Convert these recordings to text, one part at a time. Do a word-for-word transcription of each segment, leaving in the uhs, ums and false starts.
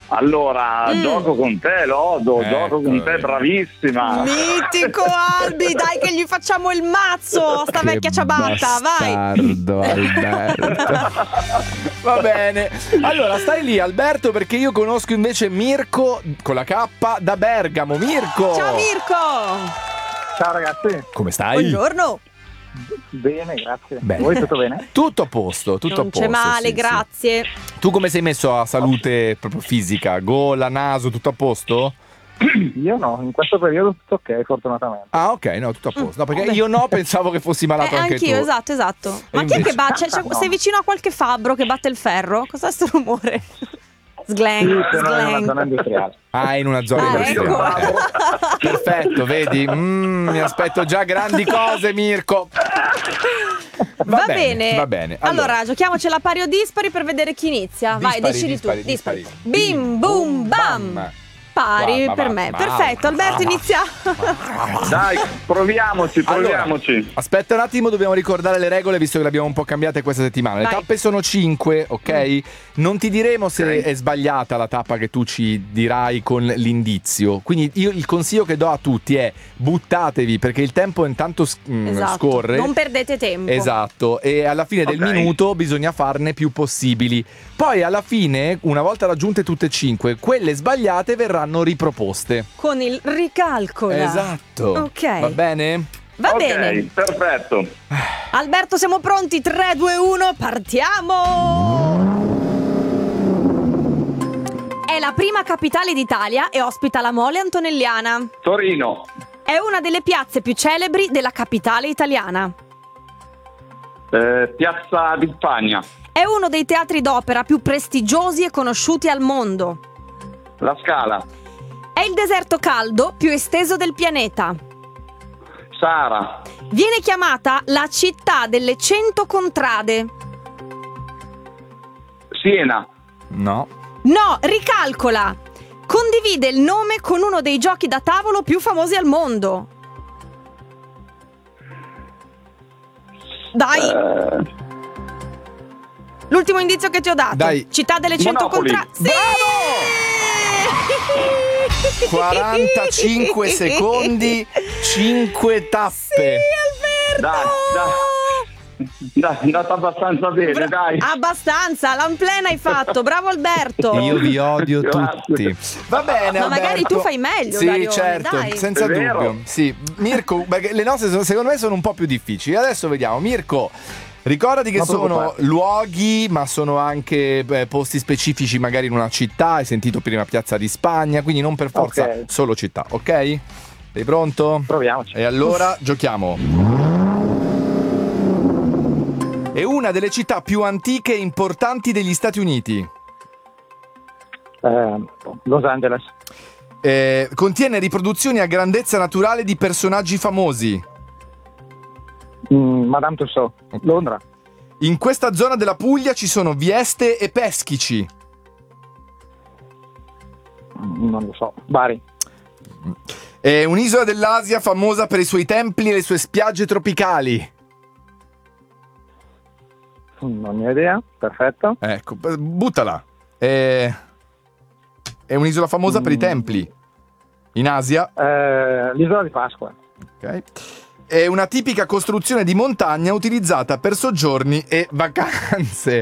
Allora, Mm. gioco con te, Lodo, Ecco, gioco con te, vedi. bravissima. Mitico Albi, dai che gli facciamo il mazzo, sta Che vecchia ciabatta, vai. bastardo, Alberto. Va bene. Allora, stai lì, Alberto, perché io conosco invece Mirko con la K da Bergamo. Mirko! Ciao Mirko. Ciao ragazzi, Come stai? Buongiorno. bene, grazie. Bene. Voi tutto bene? Tutto a posto, tutto Non a posto. c'è male, sì, sì. grazie. Tu come sei messo a salute proprio fisica? Gola, naso, tutto a posto? Io no, in questo periodo tutto ok, fortunatamente. Ah, ok, no, tutto a posto. No, perché vabbè. io no, pensavo che fossi malato Eh, anche anch'io, tu. esatto, esatto. Ma chi è invece- che batte? Cioè, No. sei vicino a qualche fabbro che batte il ferro? Cos'è sto rumore? Sglang, Sì, sono in una zona sglang. industriale. Ah, in una zona Ah, industriale. ecco. Eh. Perfetto, vedi? Mm, mi aspetto già grandi cose, Mirko. Va, bene. Va bene. Allora, giochiamocela pari o dispari per vedere chi inizia. Vai, Dispari, decidi dispari, tu. Dispari. dispari. Bim, boom, bam. Pari Va, va, per va, me. va, Perfetto, va, Alberto va, inizia. Dai, proviamoci, proviamoci. Allora, aspetta un attimo, dobbiamo ricordare le regole visto che le abbiamo un po' cambiate questa settimana. Le Vai. tappe sono cinque, ok? Non ti diremo se Ok. è sbagliata la tappa che tu ci dirai con l'indizio. Quindi io il consiglio che do a tutti è buttatevi perché il tempo intanto s- mm, Esatto. scorre. Non perdete tempo. Esatto, e alla fine del Ok. minuto bisogna farne più possibili. Poi alla fine, una volta raggiunte tutte e cinque, quelle sbagliate verranno riproposte. Con il ricalcola. Esatto. Ok. Va bene? Va Ok, bene. perfetto. Alberto, siamo pronti? tre, due, uno, partiamo! È la prima capitale d'Italia e ospita la Mole Antonelliana. Torino, È una delle piazze più celebri della capitale italiana. eh, Piazza di Spagna, È uno dei teatri d'opera più prestigiosi e conosciuti al mondo. La Scala, È il deserto caldo più esteso del pianeta. Sara, Viene chiamata la città delle cento contrade. Siena, No. No, ricalcola! Condivide il nome con uno dei giochi da tavolo più famosi al mondo. Dai, eh, l'ultimo indizio che ti ho dato. Dai. Città delle cento Monopoli. contrade. Sì! quarantacinque secondi, cinque tappe. Sì, Alberto! dai, dai. Dai, è andata abbastanza bene, Bra- dai. Abbastanza, l'amplena hai fatto. Bravo Alberto. Io vi odio Grazie. tutti. Va bene, Ma magari Alberto. tu fai meglio, Sì, Darione, certo, dai. senza È vero. dubbio. Sì, Mirko, beh, le nostre sono- secondo me sono un po' più difficili. Adesso vediamo, Mirko. Ricordati che Non sono preoccupare. luoghi, ma sono anche beh, posti specifici, magari in una città. Hai sentito prima Piazza di Spagna, quindi non per forza Ok. solo città, ok? Sei pronto? Proviamoci. E allora giochiamo. È una delle città più antiche e importanti degli Stati Uniti. Eh, Los Angeles, Eh, contiene riproduzioni a grandezza naturale di personaggi famosi. Mm, Madame Tussauds, Londra, In questa zona della Puglia ci sono Vieste e Peschici. Mm, non lo so, Bari, È un'isola dell'Asia famosa per i suoi templi e le sue spiagge tropicali. Mm, non ne ho idea, perfetto. Ecco, b- buttala. È, è un'isola famosa per i Mm. templi. In Asia. Eh, L'isola di Pasqua, Ok. È una tipica costruzione di montagna utilizzata per soggiorni e vacanze.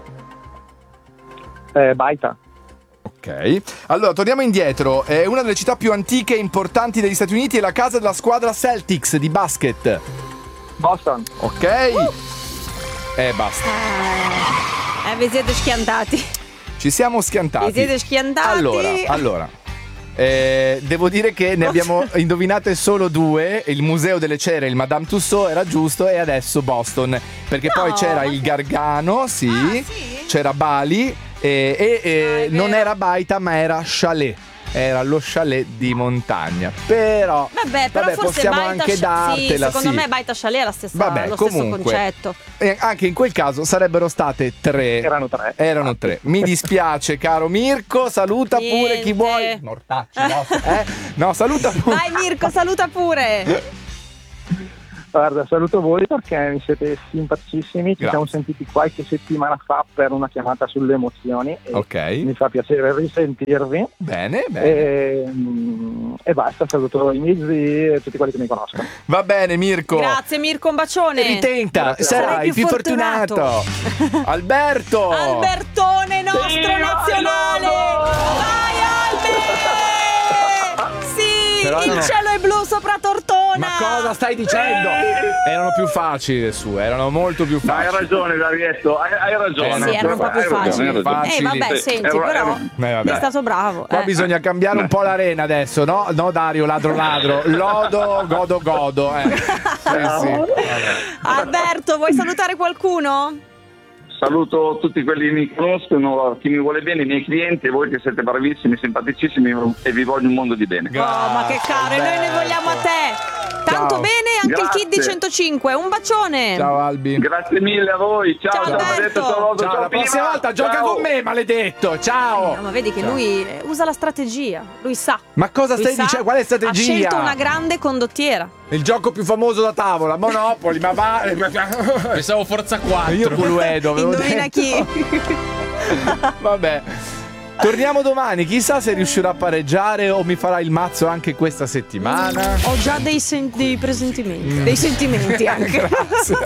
eh, Baita, Ok. Allora, torniamo indietro. È una delle città più antiche e importanti degli Stati Uniti e la casa della squadra Celtics di basket. Boston, Ok. Eh, basta. Eh, vi siete schiantati. Ci siamo schiantati. Vi siete schiantati. Allora, allora. eh, devo dire che ne abbiamo indovinate solo due. Il Museo delle Cere e il Madame Tussauds era giusto, e adesso Boston. Perché No, poi c'era ma il che- Gargano, sì, Ah, sì? c'era Bali e, e- e Ah, è non vero. era Baita ma era chalet. Era lo chalet di montagna. Però Vabbè, però forse possiamo Baita anche Scia- dartela. sì, secondo sì. me Baita Chalet è la stessa, Vabbè, lo comunque, stesso concetto. E anche in quel caso sarebbero state tre. erano tre. Erano tre. Mi dispiace, caro Mirko. Saluta pure chi Niente. vuoi. Mortacci, no? Eh? No, saluta pure. Vai Mirko, saluta pure. Guarda, saluto voi perché mi siete simpaticissimi. Ci Grazie. siamo sentiti qualche settimana fa per una chiamata sulle emozioni. E Ok. mi fa piacere risentirvi. Bene, bene. E, mm, e basta, saluto i miei zii e tutti quelli che mi conoscono. Va bene, Mirko. Grazie Mirko, un bacione. Ritenta, Grazie. sarai Sarai il più più fortunato. fortunato. Alberto. Albertone nostro Sì, nazionale. Vai Albe! Sì, Però il erano- cielo è blu sopra Tortona. Ma cosa stai dicendo? Erano più facili le sue, erano molto più Ma hai facili. ragione, Darietto, hai, hai ragione. Sì, erano un po' più Hai ragione, facili. hai ragione. Eh vabbè, Facili. senti, Ero- però ero- Eh, vabbè. è stato bravo. Qua eh. bisogna cambiare un po' l'arena adesso, no? No, Dario, ladro ladro. Lodo, godo, godo. Eh. Sì, sì. Vabbè. Alberto, vuoi salutare qualcuno? Saluto tutti quelli che mi conoscono, chi mi vuole bene, i miei clienti e voi che siete bravissimi, simpaticissimi e vi voglio un mondo di bene. Oh, ma che caro, e noi ne vogliamo a te. Tanto Ciao. bene anche Grazie. il Kid di centocinque. Un bacione. Ciao Albi. Grazie mille a voi, ciao, Ciao, ciao, Alberto. Benedetto, ciao, Lodo, Ciao, ciao, la prossima Pima. volta gioca Ciao. con me, maledetto. Ciao. No, ma vedi che Ciao. lui eh, usa la strategia. Lui sa. Ma cosa Lui stai sa, dicendo? Qual è strategia? Ha scelto una grande condottiera. Il gioco più famoso da tavola, Monopoli, ma va. Pensavo Forza quattro. Io Cluedo, avevo Indovina detto. chi? Vabbè. Torniamo domani, chissà se riuscirò a pareggiare o mi farà il mazzo anche questa settimana. Ho già dei, sen- dei presentimenti. Dei sentimenti anche. Grazie.